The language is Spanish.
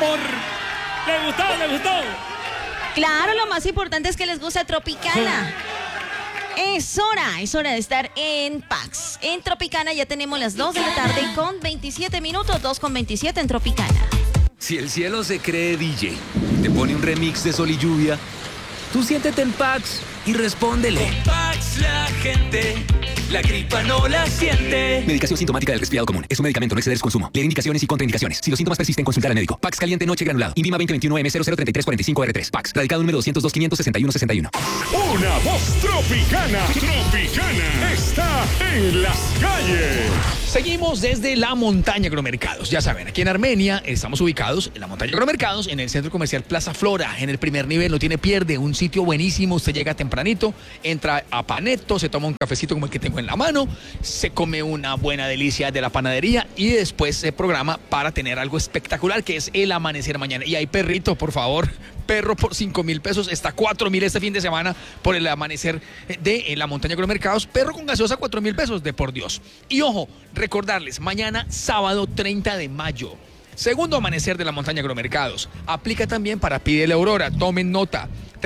amor. ¿Le gustó? ¿Le gustó? Claro, lo más importante es que les gusta Tropicana. Es hora de estar en Pax. En Tropicana ya tenemos las 2 de la tarde con 27 minutos, 2:27 en Tropicana. Si el cielo se cree DJ, te pone un remix de Sol y Lluvia, tú siéntete en Pax y respóndele. Con Pax la gente, la gripa no la siente. Medicación sintomática del resfriado común. Es un medicamento, no exceder su consumo. Leer indicaciones y contraindicaciones. Si los síntomas persisten, consultar al médico. Pax caliente noche granulado. INVIMA 2021-M003345R3. Pax. Radicado número 202-561-61. Una voz tropicana. Tropicana está en las calles. Seguimos desde la montaña Agromercados. Ya saben, aquí en Armenia estamos ubicados en la montaña Agromercados, en el centro comercial Plaza Flora, en el primer nivel. No tiene pierde, un sitio buenísimo. Usted llega tempranito, entra a Paneto, se toma un cafecito como el que tengo en la mano, se come una buena delicia de la panadería y después se programa para tener algo espectacular que es el amanecer mañana. Y hay perrito, por favor. Perro por 5,000 pesos, está 4,000 este fin de semana por el amanecer de la montaña Agromercados. Perro con gaseosa 4,000 pesos, de por Dios. Y ojo, recordarles, mañana sábado 30 de mayo, segundo amanecer de la montaña Agromercados. Aplica también para Pide la Aurora, tomen nota.